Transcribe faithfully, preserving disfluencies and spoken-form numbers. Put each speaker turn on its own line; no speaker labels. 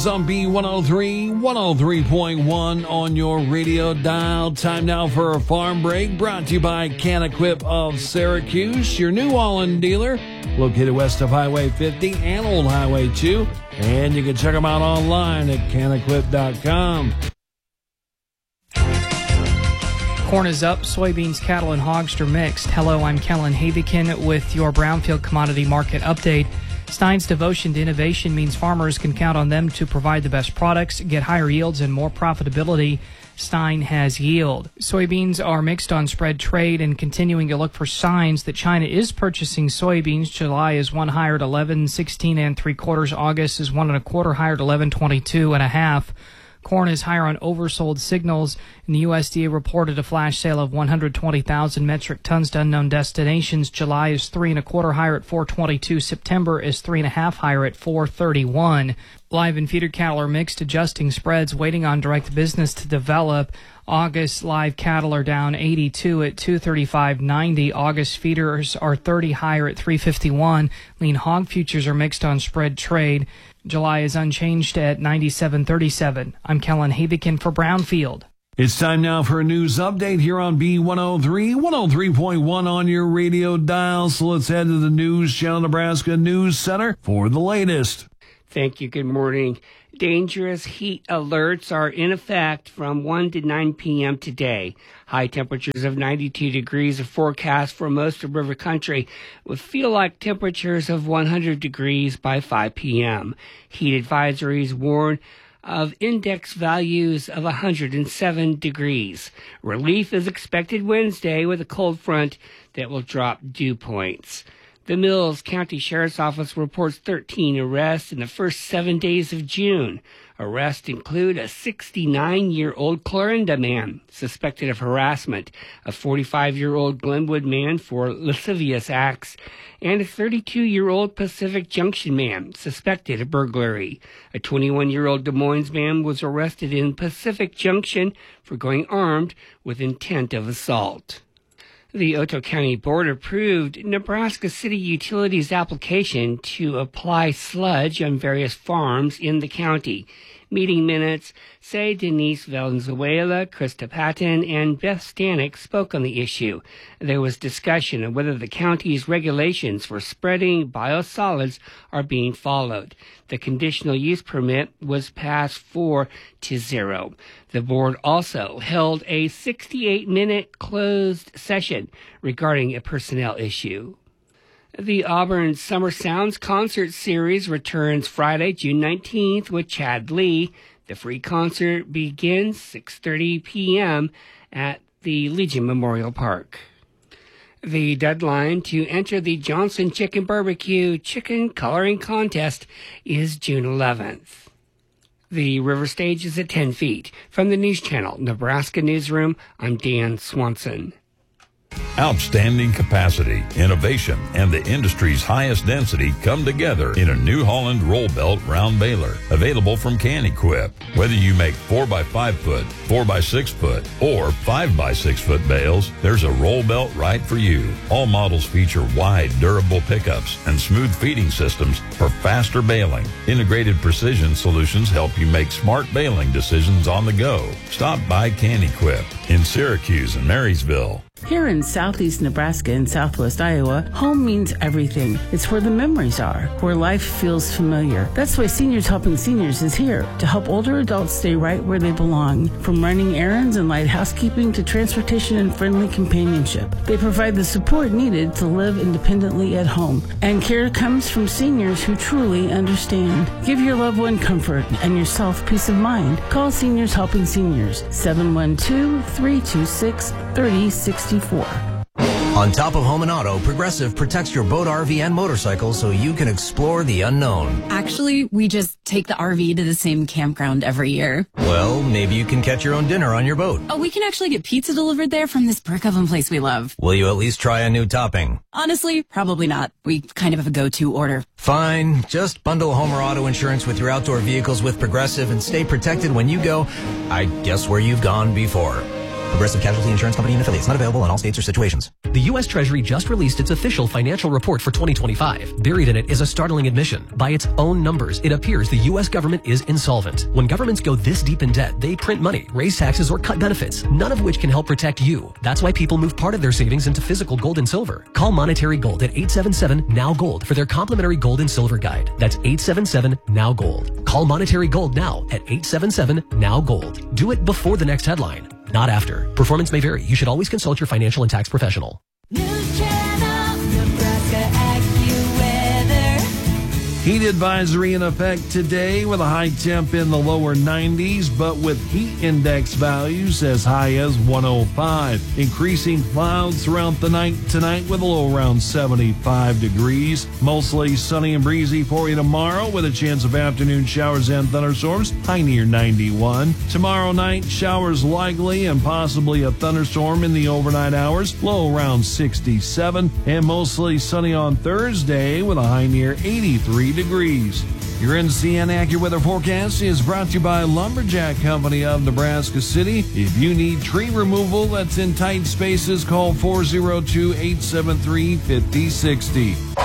news on B one oh three, one oh three point one on your radio dial. Time now for a farm break, brought to you by Can-Equip of Syracuse, your New Holland dealer, located west of Highway fifty and Old Highway two. And you can check them out online at can equip dot com.
Corn is up, soybeans, cattle, and hogs are mixed. Hello, I'm Kellen Havikin with your Brownfield Commodity Market Update. Stein's devotion to innovation means farmers can count on them to provide the best products, get higher yields, and more profitability. Stein has yield. Soybeans are mixed on spread trade and continuing to look for signs that China is purchasing soybeans. July is one higher at eleven sixteen and three quarters. August is one and a quarter higher at eleven twenty-two and a half. Corn is higher on oversold signals, and the U S D A reported a flash sale of one hundred twenty thousand metric tons to unknown destinations. July is three and a quarter higher at four twenty-two. September is three and a half higher at four thirty-one. Live and feeder cattle are mixed, adjusting spreads, waiting on direct business to develop. August live cattle are down eighty-two at two thirty-five ninety. August feeders are thirty higher at three fifty-one. Lean hog futures are mixed on spread trade. July is unchanged at ninety-seven thirty-seven. I'm Kellen Havikin for Brownfield.
It's time now for a news update here on B one oh three, one oh three point one on your radio dial. So let's head to the News Channel Nebraska News Center for the latest.
Thank you. Good morning. Dangerous heat alerts are in effect from one to nine p.m. today. High temperatures of ninety-two degrees are forecast for most of river country, with feel-like temperatures of one hundred degrees by five p.m. Heat advisories warn of index values of one hundred seven degrees. Relief is expected Wednesday with a cold front that will drop dew points. The Mills County Sheriff's Office reports thirteen arrests in the first seven days of June. Arrests include a sixty-nine-year-old Clarinda man suspected of harassment, a forty-five-year-old Glenwood man for lascivious acts, and a thirty-two-year-old Pacific Junction man suspected of burglary. A twenty-one-year-old Des Moines man was arrested in Pacific Junction for going armed with intent of assault. The Otoe County Board approved Nebraska City Utilities' application to apply sludge on various farms in the county. Meeting minutes say Denise Valenzuela, Krista Patton, and Beth Stanek spoke on the issue. There was discussion of whether the county's regulations for spreading biosolids are being followed. The conditional use permit was passed four to zero. The board also held a sixty-eight minute closed session regarding a personnel issue. The Auburn Summer Sounds Concert Series returns Friday, June nineteenth with Chad Lee. The free concert begins six thirty p.m. at the Legion Memorial Park. The deadline to enter the Johnson Chicken Barbecue Chicken Coloring Contest is June eleventh. The river stage is at ten feet. From the News Channel, Nebraska Newsroom, I'm Dan Swanson.
Outstanding capacity, innovation, and the industry's highest density come together in a New Holland roll belt round baler, available from Can-Equip. Whether you make four by five foot, four by six foot, or five by six foot bales, there's a roll belt right for you. All models feature wide, durable pickups and smooth feeding systems for faster baling. Integrated precision solutions help you make smart baling decisions on the go. Stop by Can-Equip in Syracuse and Marysville.
Here in southeast Nebraska and southwest Iowa, home means everything. It's where the memories are, where life feels familiar. That's why Seniors Helping Seniors is here to help older adults stay right where they belong. From running errands and light housekeeping to transportation and friendly companionship, they provide the support needed to live independently at home. And care comes from seniors who truly understand. Give your loved one comfort and yourself peace of mind. Call Seniors Helping Seniors, seven one two, three two six, three zero six four.
On top of home and auto, Progressive protects your boat, R V, and motorcycle so you can explore the unknown.
Actually, we just take the R V to the same campground every year.
Well, maybe you can catch your own dinner on your boat.
Oh, we can actually get pizza delivered there from this brick oven place we love.
Will you at least try a new topping?
Honestly, probably not. We kind of have a go-to order.
Fine. Just bundle home or auto insurance with your outdoor vehicles with Progressive and stay protected when you go, I guess, where you've gone before. Progressive Casualty Insurance Company and affiliates. Not available in all states or situations.
The U S Treasury just released its official financial report for twenty twenty-five. Buried in it is a startling admission. By its own numbers, it appears the U S government is insolvent. When governments go this deep in debt, they print money, raise taxes, or cut benefits, none of which can help protect you. That's why people move part of their savings into physical gold and silver. Call Monetary Gold at eight seven seven, N O W, GOLD for their complimentary gold and silver guide. That's eight seven seven, N O W, GOLD. Call Monetary Gold now at eight seven seven, N O W, GOLD. Do it before the next headline, not after. Performance may vary. You should always consult your financial and tax professional.
News Channel, Nebraska AccuWeather.
Heat advisory in effect today with a high temp in the lower nineties, but with heat index values as high as one oh five. Increasing clouds throughout the night tonight with a low around seventy-five degrees. Mostly sunny and breezy for you tomorrow with a chance of afternoon showers and thunderstorms, high near ninety-one. Tomorrow night, showers likely and possibly a thunderstorm in the overnight hours, low around sixty-seven. And mostly sunny on Thursday with a high near eighty-three degrees. Your N C N AccuWeather forecast is brought to you by Lumberjack Company of Nebraska City. If you need tree removal that's in tight spaces, call four oh two, eight seven three, five oh six oh.